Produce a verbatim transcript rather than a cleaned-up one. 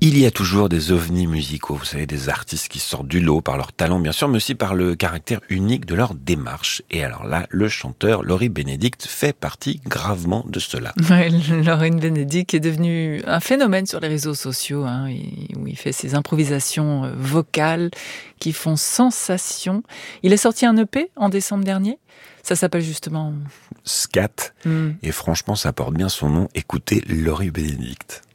Il y a toujours des ovnis musicaux, vous savez, des artistes qui sortent du lot par leur talent, bien sûr, mais aussi par le caractère unique de leur démarche. Et alors là, le chanteur Laurie Benedict fait partie gravement de cela. Ouais, Laurie Benedict est devenu un phénomène sur les réseaux sociaux, hein, où il fait ses improvisations vocales qui font sensation. Il a sorti un E P en décembre dernier. Ça s'appelle justement Scat. Mm. Et franchement, ça porte bien son nom. Écoutez Laurie Benedict.